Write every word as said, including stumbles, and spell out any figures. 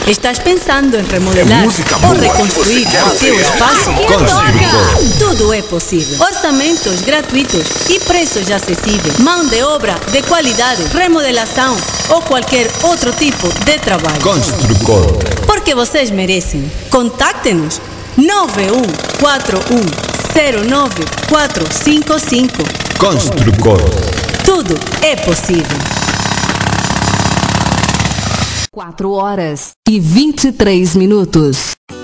Estás pensando em remodelar ou reconstruir o teu espaço? Construtor. Tudo é possível. Orçamentos gratuitos e preços acessíveis. Mão de obra de qualidade, remodelação ou qualquer outro tipo de trabalho. Construtor. Porque vocês merecem. Contacte-nos nove um quatro um zero nove quatro cinco cinco. Construtor. Tudo é possível. Quatro horas e vinte e três minutos.